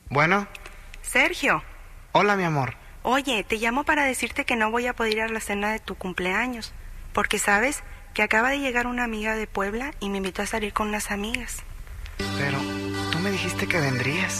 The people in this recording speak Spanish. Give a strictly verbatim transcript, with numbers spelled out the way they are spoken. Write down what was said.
Bueno. Sergio. Hola, mi amor. Oye, te llamo para decirte que no voy a poder ir a la cena de tu cumpleaños, porque sabes que acaba de llegar una amiga de Puebla y me invitó a salir con unas amigas. Pero tú me dijiste que vendrías.